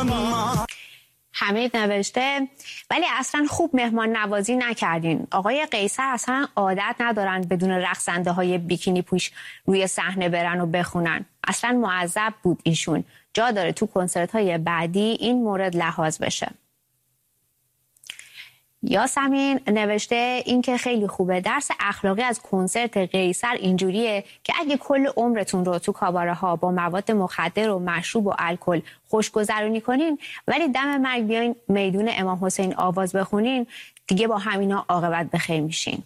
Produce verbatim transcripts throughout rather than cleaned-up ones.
حمید نوشته ولی اصلا خوب مهمان نوازی نکردین. آقای قیصر اصلا عادت ندارن بدون رقصنده های بیکینی پوش روی صحنه برن و بخونن. اصلا معذب بود ایشون. جا داره تو کنسرت های بعدی این مورد لحاظ بشه. یاسمین نوشته این که خیلی خوبه. درس اخلاقی از کنسرت قیصر اینجوریه که اگه کل عمرتون رو تو کاباره ها با مواد مخدر و مشروب و الکل خوشگذرونی کنین ولی دم مرگ بیاین میدون امام حسین آواز بخونین دیگه با همینا عاقبت بخیر میشین.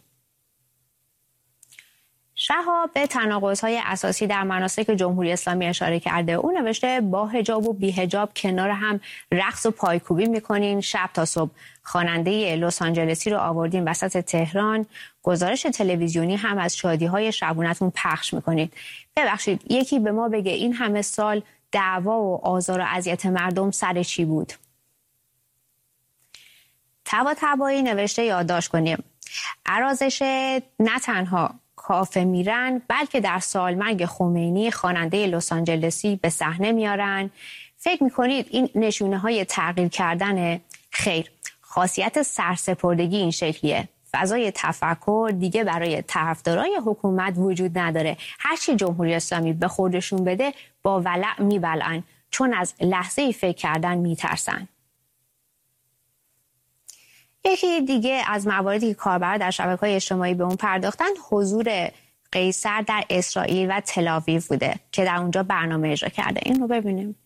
شهاب به تناقض‌های اساسی در مناسک جمهوری اسلامی اشاره کرده. او نوشته با حجاب و بی حجاب کنار هم رقص و پایکوبی میکنین شب تا صبح. خواننده لس آنجلسی رو آوردین وسط تهران. گزارش تلویزیونی هم از شادی‌های شبونتون پخش میکنید. ببخشید یکی به ما بگه این همه سال دعوا و آزار و اذیت مردم سر چی بود؟ تبا تبایی نوشته یادداشت کنیم. ارازش نه تنها کافه میرن بلکه در سالمرگ خمینی خواننده لس آنجلسی به صحنه میارن. فکر میکنید این نشونه های تغییر کردن؟ خیر، خاصیت سرسپردگی این شکلیه. فضای تفکر دیگه برای طرفدارای حکومت وجود نداره. هرچی جمهوری اسلامی به خودشون بده با ولع میبلعن چون از لحظه فکر کردن میترسن. یکی دیگه از مواردی که کاربران در شبکه‌های اجتماعی به اون پرداختن حضور قیصر در اسرائیل و تل‌آویو بوده که در اونجا برنامه اجرا کرده. این رو ببینیم.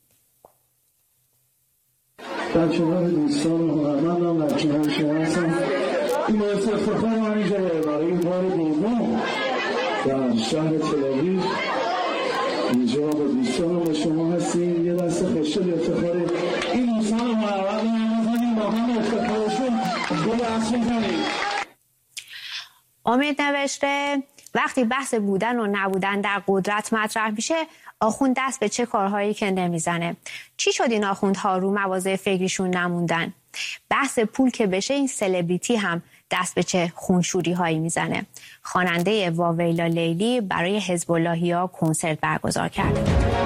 در کنار دوستان و هنرمندم در کنار شما هستم. این باعث افتخار من اینجا برای این بار دوم در شهر تل‌آویو اینجا با دوستان و شما هستیم. یه دست خوشحال افتخار این دوستان و هنرمندم با هم افتخارشون گل عصر می‌زنیم. امید نوشته وقتی بحث بودن و نبودن در قدرت مطرح میشه آخوند دست به چه کارهایی که نمیزنه. چی شد این آخوندها رو مواضع فکریشون نموندن؟ بحث پول که بشه این سلبریتی هم دست به چه خونشوری هایی میزنه. خواننده واویلا لیلی برای حزب اللهی‌ها کنسرت برگزار کرد.